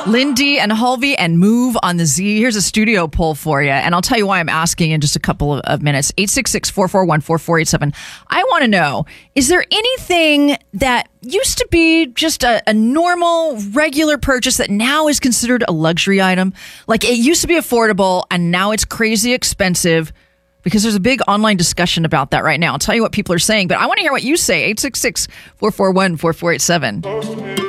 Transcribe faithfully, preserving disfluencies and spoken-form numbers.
Lindy and Hulvey and Move on the Z. Here's a studio poll for you, and I'll tell you why I'm asking in just a couple of, of minutes. eight six six, four four one, four four eight seven. I want to know, is there anything that used to be just a, a normal, regular purchase that now is considered a luxury item? Like, it used to be affordable, and now it's crazy expensive? Because there's a big online discussion about that right now. I'll tell you what people are saying, but I want to hear what you say. eight six six, four four one, four four eight seven.